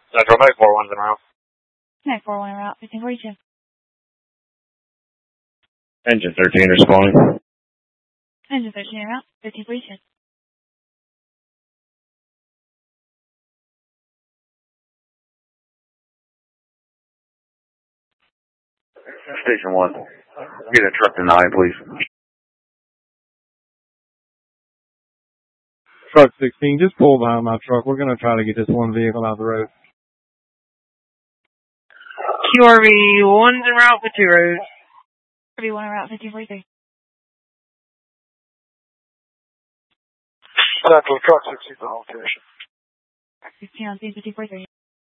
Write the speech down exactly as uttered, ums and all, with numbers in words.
Central Night four one's en route. Night four one en route, fifteen forty-two. Engine thirteen responding. Engine thirteen en route, fifteen forty-two. Station one. Get a truck to nine, please. Truck sixteen, just pull behind my truck. We're going to try to get this one vehicle out of the road. Q R V one's en route for two roads. Q R V one en route, fifteen forty-three. Central truck sixteen on location. sixteen on scene, fifteen forty-three.